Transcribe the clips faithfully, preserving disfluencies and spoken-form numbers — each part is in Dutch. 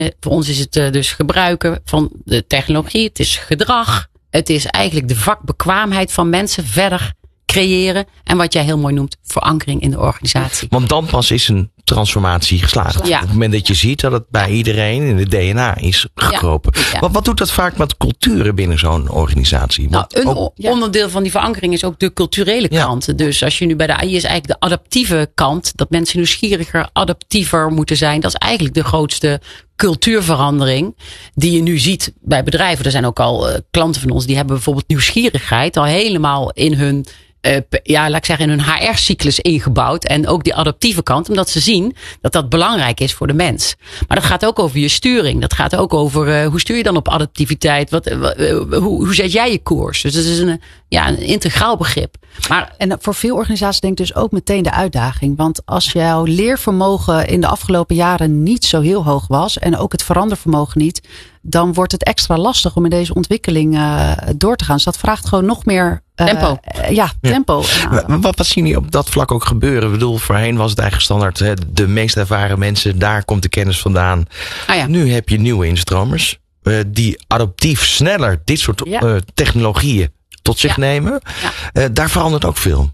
Voor ons is het uh, dus gebruiken van de technologie. Het is gedrag. Het is eigenlijk de vakbekwaamheid van mensen verder creëren. En wat jij heel mooi noemt, verankering in de organisatie. Want dan pas is een transformatie geslaagd. Ja. Op het moment dat je ziet dat het bij iedereen in de D N A is gekropen. Ja. Ja. Wat, wat doet dat vaak met culturen binnen zo'n organisatie? Nou, een ook, ja. onderdeel van die verankering is ook de culturele kant. Ja. Dus als je nu bij de A I is eigenlijk de adaptieve kant. Dat mensen nieuwsgieriger, adaptiever moeten zijn. Dat is eigenlijk de grootste cultuurverandering die je nu ziet bij bedrijven. Er zijn ook al uh, klanten van ons die hebben bijvoorbeeld nieuwsgierigheid al helemaal in hun Uh, ja, laat ik zeggen, in hun H R-cyclus ingebouwd. En ook die adaptieve kant, omdat ze zien dat dat belangrijk is voor de mens. Maar dat gaat ook over je sturing. Dat gaat ook over uh, hoe stuur je dan op adaptiviteit? Wat, uh, hoe, hoe zet jij je koers? Dus het is een, ja, een integraal begrip. Maar, en voor veel organisaties denk ik dus ook meteen de uitdaging. Want als jouw leervermogen in de afgelopen jaren niet zo heel hoog was. En ook het verandervermogen niet. Dan wordt het extra lastig om in deze ontwikkeling uh, door te gaan. Dus dat vraagt gewoon nog meer uh, tempo. Uh, ja, tempo. Ja. Ja. Wat, wat zien jullie op dat vlak ook gebeuren? Ik bedoel, voorheen was het eigenlijk standaard. Hè, de meest ervaren mensen, daar komt de kennis vandaan. Ah, ja. Nu heb je nieuwe instromers. Uh, die adaptief sneller dit soort ja. uh, technologieën tot zich ja. nemen. Ja. Uh, daar verandert ook veel.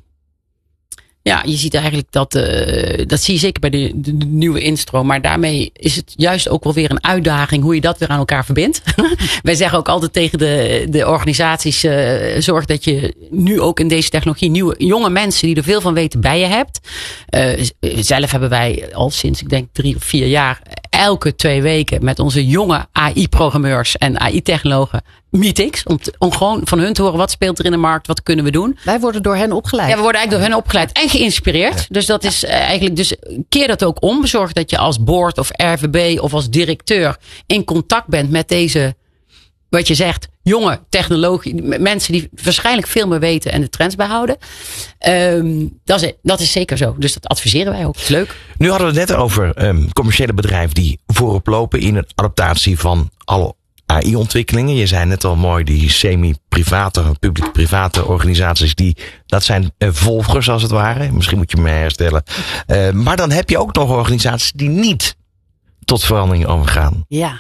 Ja, je ziet eigenlijk dat, uh, dat zie je zeker bij de, de, de nieuwe instroom. Maar daarmee is het juist ook wel weer een uitdaging hoe je dat weer aan elkaar verbindt. Wij zeggen ook altijd tegen de, de organisaties, uh, zorg dat je nu ook in deze technologie nieuwe jonge mensen die er veel van weten bij je hebt. Uh, zelf hebben wij al sinds ik denk drie of vier jaar elke twee weken met onze jonge A I-programmeurs en A I-technologen meetings. Om, te, om gewoon van hun te horen wat speelt er in de markt, wat kunnen we doen. Wij worden door hen opgeleid. Ja, we worden eigenlijk door hen opgeleid en geïnspireerd. Ja. Dus dat is uh, eigenlijk, dus keer dat ook om. Zorg dat je als board of R V B of als directeur in contact bent met deze, wat je zegt, jonge technologie, mensen die waarschijnlijk veel meer weten en de trends bijhouden. Um, dat, is, dat is zeker zo. Dus dat adviseren wij ook. Dat is leuk. Nu hadden we het net over um, commerciële bedrijven die voorop lopen in de adaptatie van alle A I-ontwikkelingen. Je zei net al mooi, die semi-private, publiek-private organisaties, die, dat zijn uh, volgers als het ware. Misschien moet je me herstellen. Uh, maar dan heb je ook nog organisaties die niet tot verandering overgaan. Ja.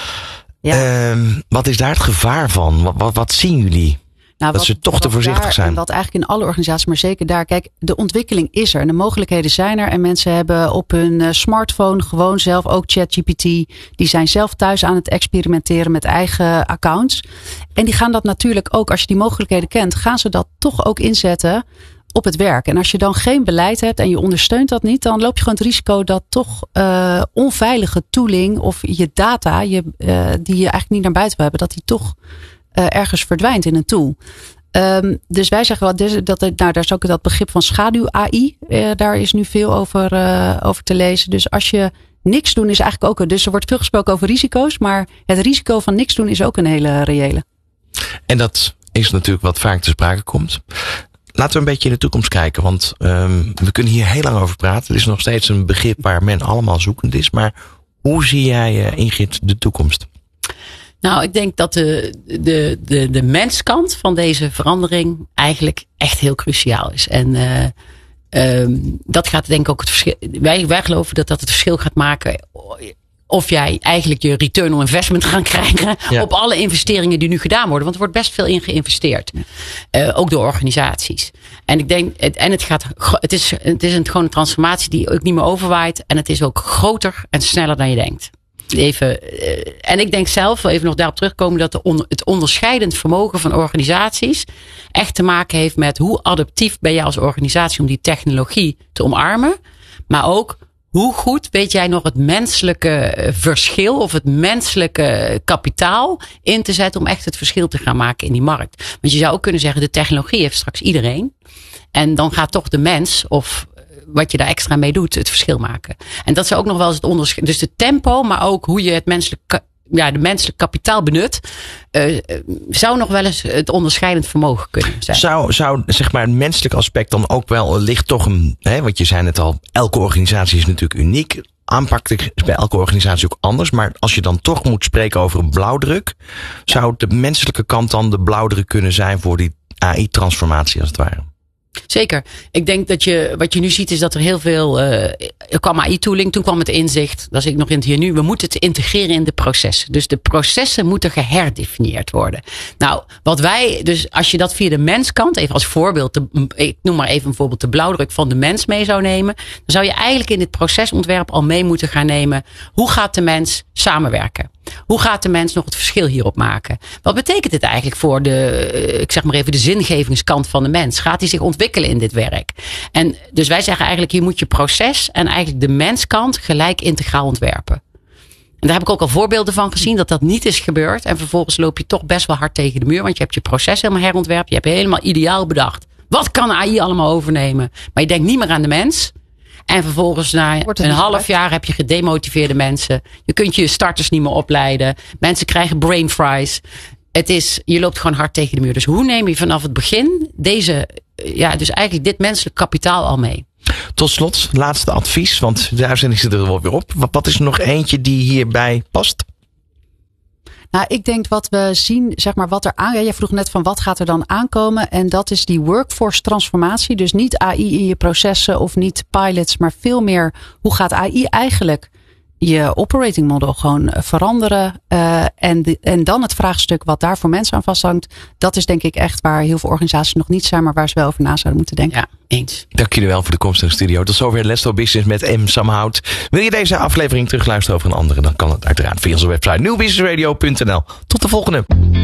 ja. Uh, wat is daar het gevaar van? Wat, wat, wat zien jullie? Nou, dat wat, ze toch te voorzichtig daar, zijn. En wat eigenlijk in alle organisaties, maar zeker daar. Kijk, de ontwikkeling is er en de mogelijkheden zijn er. En mensen hebben op hun uh, smartphone gewoon zelf ook ChatGPT. Die zijn zelf thuis aan het experimenteren met eigen accounts. En die gaan dat natuurlijk ook, als je die mogelijkheden kent, gaan ze dat toch ook inzetten op het werk. En als je dan geen beleid hebt en je ondersteunt dat niet, dan loop je gewoon het risico dat toch uh, onveilige tooling of je data, je, uh, die je eigenlijk niet naar buiten wil hebben, dat die toch Uh, ergens verdwijnt in een tool. Um, dus wij zeggen wel, dus dat, nou, daar is ook dat begrip van schaduw-A I. Uh, daar is nu veel over, uh, over te lezen. Dus als je niks doen is eigenlijk ook, dus er wordt veel gesproken over risico's, maar het risico van niks doen is ook een hele reële. En dat is natuurlijk wat vaak te sprake komt. Laten we een beetje in de toekomst kijken, want um, we kunnen hier heel lang over praten. Het is nog steeds een begrip waar men allemaal zoekend is. Maar hoe zie jij, uh, Ingrid, de toekomst? Nou, ik denk dat de, de, de, de menskant van deze verandering eigenlijk echt heel cruciaal is. En uh, um, dat gaat denk ik ook het verschil. Wij, wij geloven dat dat het verschil gaat maken of jij eigenlijk je return on investment gaat krijgen ja. op alle investeringen die nu gedaan worden. Want er wordt best veel in geïnvesteerd. Uh, ook door organisaties. En ik denk, het, en het gaat, het is, het is een, gewoon een transformatie die ook niet meer overwaait. En het is ook groter en sneller dan je denkt. Even, uh, en ik denk zelf, even nog daarop terugkomen, dat de on, het onderscheidend vermogen van organisaties echt te maken heeft met hoe adaptief ben je als organisatie om die technologie te omarmen. Maar ook, hoe goed weet jij nog het menselijke verschil of het menselijke kapitaal in te zetten om echt het verschil te gaan maken in die markt. Want je zou ook kunnen zeggen, de technologie heeft straks iedereen. En dan gaat toch de mens of wat je daar extra mee doet, het verschil maken. En dat zou ook nog wel eens het onderscheid. Dus de tempo, maar ook hoe je het menselijk, ja, de menselijk kapitaal benut, uh, zou nog wel eens het onderscheidend vermogen kunnen zijn. Zou, zou zeg maar het menselijk aspect dan ook wel, ligt toch een, hè, want je zei net al, elke organisatie is natuurlijk uniek. Aanpak is bij elke organisatie ook anders. Maar als je dan toch moet spreken over een blauwdruk, ja. zou de menselijke kant dan de blauwdruk kunnen zijn voor die A I-transformatie als het ware? Zeker. Ik denk dat je, wat je nu ziet is dat er heel veel, uh, er kwam A I-tooling, toen kwam het inzicht, dat is ik nog in het hier nu, we moeten het integreren in de processen. Dus de processen moeten geherdefinieerd worden. Nou, wat wij, dus als je dat via de menskant, even als voorbeeld, de, ik noem maar even een voorbeeld, de blauwdruk van de mens mee zou nemen, dan zou je eigenlijk in dit procesontwerp al mee moeten gaan nemen, hoe gaat de mens samenwerken? Hoe gaat de mens nog het verschil hierop maken? Wat betekent dit eigenlijk voor de, ik zeg maar even, de zingevingskant van de mens? Gaat hij zich ontwikkelen in dit werk? En dus wij zeggen eigenlijk, hier moet je proces en eigenlijk de menskant gelijk integraal ontwerpen. En daar heb ik ook al voorbeelden van gezien dat dat niet is gebeurd. En vervolgens loop je toch best wel hard tegen de muur, want je hebt je proces helemaal herontwerpt. Je hebt helemaal ideaal bedacht. Wat kan A I allemaal overnemen? Maar je denkt niet meer aan de mens. En vervolgens na een half jaar heb je gedemotiveerde mensen. Je kunt je starters niet meer opleiden. Mensen krijgen brain fries. Het is, je loopt gewoon hard tegen de muur. Dus hoe neem je vanaf het begin deze, ja, dus eigenlijk dit menselijk kapitaal al mee? Tot slot, laatste advies, want de uitzending zit er wel weer op. Wat is er nog eentje die hierbij past? Nou, ik denk wat we zien, zeg maar wat er aan. Jij vroeg net van wat gaat er dan aankomen. En dat is die workforce transformatie. Dus niet A I in je processen of niet pilots, maar veel meer hoe gaat A I eigenlijk je operating model gewoon veranderen. Uh, en, de, en dan het vraagstuk wat daar voor mensen aan vasthangt. Dat is denk ik echt waar heel veel organisaties nog niet zijn, maar waar ze wel over na zouden moeten denken. Ja, eens. Dank jullie wel voor de komst in de studio. Tot zover Let's Talk Business met M. Samhout. Wil je deze aflevering terugluisteren over een andere? Dan kan het uiteraard via onze website nieuw business radio punt n l. Tot de volgende.